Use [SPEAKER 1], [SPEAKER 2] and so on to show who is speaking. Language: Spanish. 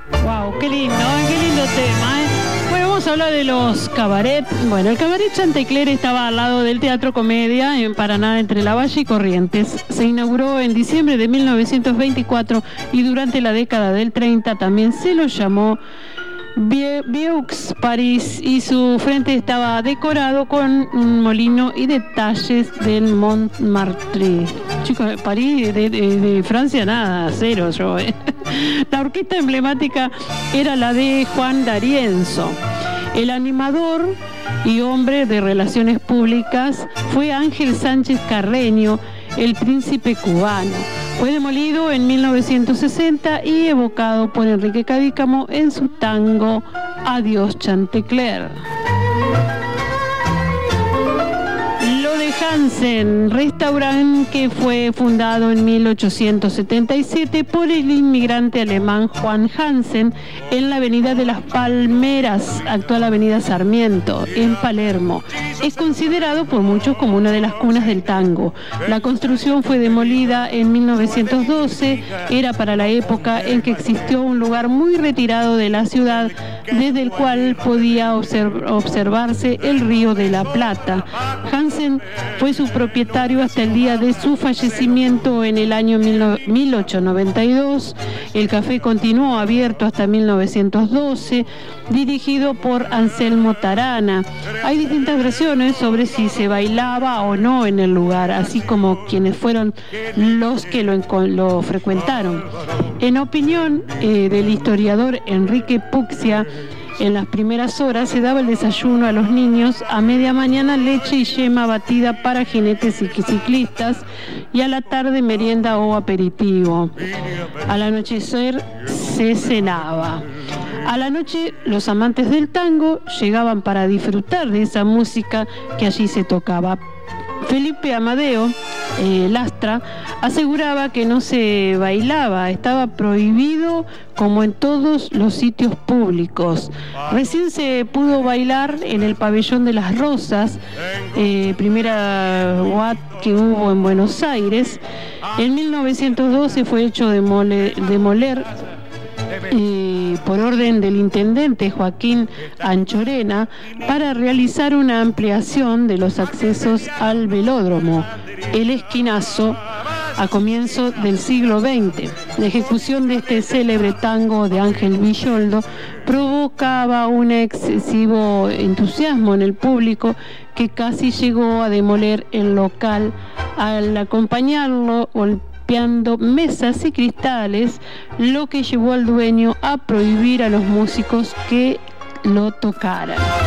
[SPEAKER 1] Wow, qué lindo tema, ¿eh? Bueno, vamos a hablar de los cabaret. Bueno, el cabaret Chantecler estaba al lado del Teatro Comedia en Paraná, entre Lavalle y Corrientes. Se inauguró en diciembre de 1924 y durante la década del 30 también se lo llamó Vieux París, y su frente estaba decorado con un molino y detalles del Montmartre. Chicos, de París, de Francia, nada, cero yo. La orquesta emblemática era la de Juan D'Arienzo. El animador y hombre de relaciones públicas fue Ángel Sánchez Carreño, el príncipe cubano. Fue demolido en 1960 y evocado por Enrique Cadícamo en su tango Adiós Chantecler. Lo de Hansen, restaurante que fue fundado en 1877 por el inmigrante alemán Juan Hansen en la avenida de las Palmeras, actual avenida Sarmiento, en Palermo. Es considerado por muchos como una de las cunas del tango. La construcción fue demolida en 1912, era para la época en que existió un lugar muy retirado de la ciudad, desde el cual podía observarse el río de la Plata. Hansen fue su propietario hasta el día de su fallecimiento en el año 1892. El café continuó abierto hasta 1912, dirigido por Anselmo Tarana. Hay distintas versiones sobre si se bailaba o no en el lugar, así como quienes fueron los que lo frecuentaron. En opinión del historiador Enrique Puxia, en las primeras horas se daba el desayuno a los niños, a media mañana leche y yema batida para jinetes y ciclistas, y a la tarde merienda o aperitivo. Al anochecer se cenaba. A la noche los amantes del tango llegaban para disfrutar de esa música que allí se tocaba. Felipe Amadeo Lastra aseguraba que no se bailaba, estaba prohibido como en todos los sitios públicos. Recién se pudo bailar en el Pabellón de las Rosas, primera UAT que hubo en Buenos Aires. En 1912 fue hecho demoler por orden del intendente Joaquín Anchorena para realizar una ampliación de los accesos al velódromo El Esquinazo a comienzo del siglo XX. La ejecución de este célebre tango de Ángel Villoldo provocaba un excesivo entusiasmo en el público que casi llegó a demoler el local al acompañarlo golpeando mesas y cristales, lo que llevó al dueño a prohibir a los músicos que lo tocaran.